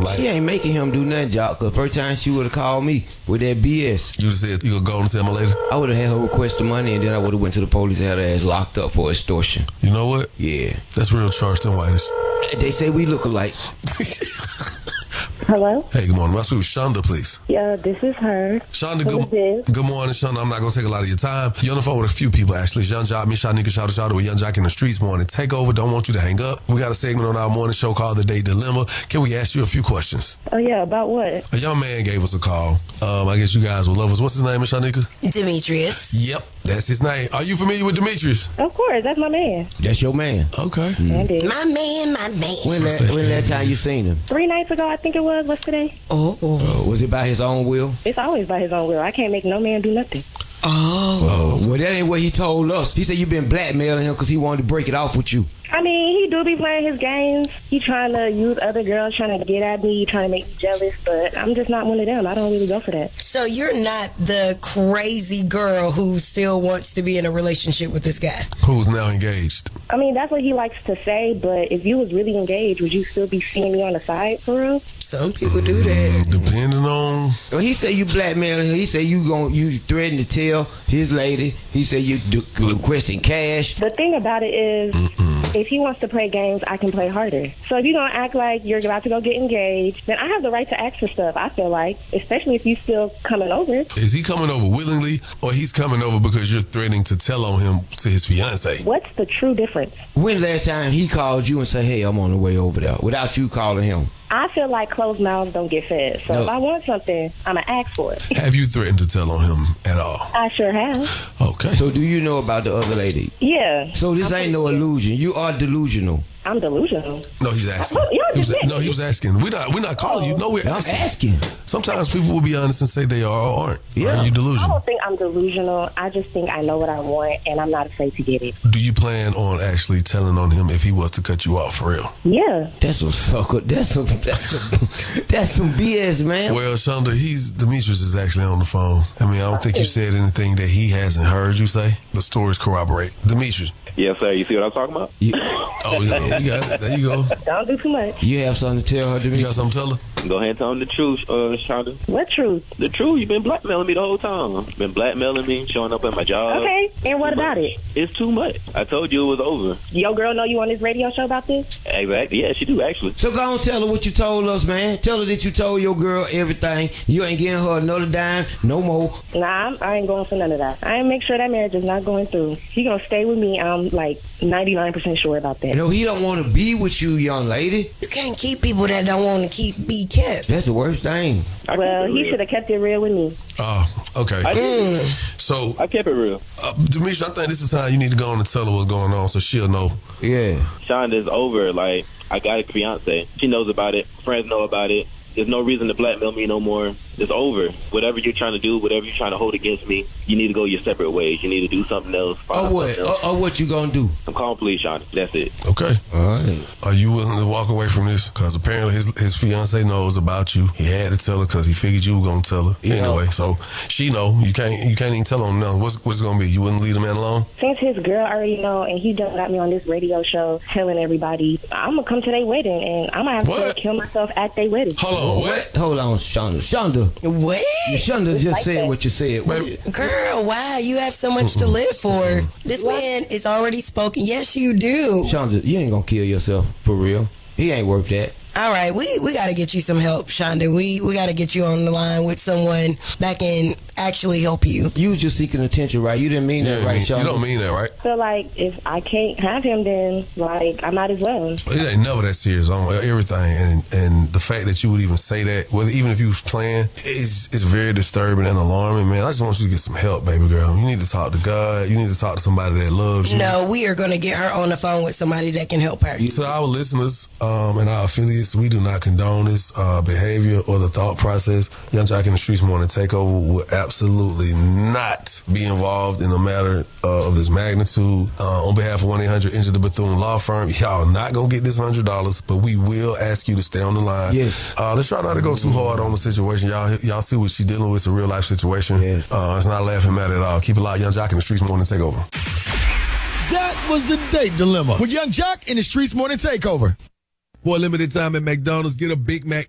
Like, she ain't making him do nothing, Jock. Cause first time she would have called me with that BS. You just said you gonna go and tell my lady? I would have had her request the money, and then I would have went to the police and had her ass locked up for extortion. You know what? Yeah. That's real Charleston whiteness. They say we look alike. Hello? Hey, good morning. My sweet Shonda, please. Yeah, this is her. Shonda, Who is this? good morning, Shonda. I'm not going to take a lot of your time. You're on the phone with a few people, actually. Young Jock, me, Shanika, shout out with Young Jock in the Streets morning. Take over. Don't want you to hang up. We got a segment on our morning show called The Day Dilemma. Can we ask you a few questions? Oh, yeah, about what? A young man gave us a call. I guess you guys will love us. What's his name, Miss Shanika? Demetrius. Yep, that's his name. Are you familiar with Demetrius? Of course, that's my man. That's your man. Okay. Andy. My man. When last time you seen him? 3 nights ago, I think it was. What's today? Was it by his own will? It's always by his own will. I can't make no man do nothing. Well, that ain't what he told us. He said you been blackmailing him because he wanted to break it off with you. I mean, he do be playing his games. He trying to use other girls, trying to get at me, trying to make me jealous, but I'm just not one of them. I don't really go for that. So you're not the crazy girl who still wants to be in a relationship with this guy? Who's now engaged? I mean, that's what he likes to say, but if you was really engaged, would you still be seeing me on the side for real? Some people do that. Depending on... Well, he said you blackmailing him. He said you threatened to tell his lady. He said you requesting cash. The thing about it is, if he wants to play games, I can play harder. So if you don't act like you're about to go get engaged, then I have the right to ask for stuff, I feel like, especially if you still coming over. Is he coming over willingly, or he's coming over because you're threatening to tell on him to his fiance? What's the true difference? When last time he called you and said, hey, I'm on the way over there, without you calling him? I feel like closed mouths don't get fed. So No. if I want something, I'm going to ask for it. Have you threatened to tell on him at all? I sure have. Okay. So do you know about the other lady? Yeah. So this ain't no illusion. You are delusional. I'm delusional. No, he's asking. He was asking. We're not calling you. No, we're I'm asking. asking. Sometimes people will be honest and say they are or aren't. Yeah. Are you I delusional? don't think I'm delusional. I just think I know what I want, and I'm not afraid to get it. Do you plan on actually telling on him if he was to cut you off for real? Yeah. That's some sucker. That's some BS, man. Well, Shonda, Demetrius is actually on the phone. I mean, I don't think you said anything that he hasn't heard you say. The stories corroborate. Demetrius. Yes, sir. You see what I'm talking about? Oh, yeah, you got it. There you go. Don't do too much. You have something to tell her, You got something to tell her? Go ahead and tell him the truth, Shonda. What truth? The truth. You've been blackmailing me the whole time. Been blackmailing me, showing up at my job. Okay. And what about it? It's too much. I told you it was over. Your girl know you on this radio show about this? Exactly. Yeah, she do, actually. So go and tell her what you told us, man. Tell her that you told your girl everything. You ain't getting her another dime, no more. Nah, I ain't going for none of that. I ain't make sure that marriage is not going through. He gonna stay with me. I'm like 99% sure about that. No, he don't want to be with you, young lady. You can't keep people that don't want to be kept. That's the worst thing. Well, he should have kept it real with me. Oh, okay. So, I kept it real. Demetrius, I think this is time you need to go on and tell her what's going on so she'll know. Yeah. Shonda's over. Like, I got a fiance. She knows about it. Friends know about it. There's no reason to blackmail me no more. It's over. Whatever you're trying to do, whatever you're trying to hold against me, you need to go your separate ways. You need to do something else. Or what? Or what you gonna do? I'm calling police, Shonda. That's it. Okay. All right. Are you willing to walk away from this? Because apparently his fiance knows about you. He had to tell her because he figured you were gonna tell her anyway. So she know you can't even tell him nothing. What's it gonna be? You wouldn't leave the man alone? Since his girl already know and he done got me on this radio show telling everybody, I'm gonna come to their wedding and I'm gonna have to kill myself at their wedding. Hold on, what? Hold on, Shonda. What? Shonda just like said that. what you said. Girl, why? You have so much to live for. This man is already spoken. Yes, you do. Shonda, you ain't gonna kill yourself for real. He ain't worth that. All right, we got to get you some help, Shonda. We got to get you on the line with someone that can actually help you. You was just seeking attention, right? You didn't mean that, right, Shonda? You don't mean that, right? So like, if I can't have him, then like I might as well. It ain't never that serious on everything, and the fact that you would even say that, whether even if you was playing, it's very disturbing and alarming, man. I just want you to get some help, baby girl. You need to talk to God. You need to talk to somebody that loves you. No, we are going to get her on the phone with somebody that can help her. To our listeners and our affiliates, we do not condone this behavior or the thought process. Young Jock in the Streets Morning Takeover will absolutely not be involved in a matter of this magnitude. On behalf of 1-800-INJURED the Bethune Law Firm, y'all not going to get this $100, but we will ask you to stay on the line. Yes. Let's try not to go too hard on the situation. Y'all see what she's dealing with. It's a real life situation. Yes. It's not laughing matter at all. Keep it locked. Young Jock in the Streets Morning Takeover. That was the date dilemma with Young Jock in the Streets Morning Takeover. For a limited time at McDonald's, get a Big Mac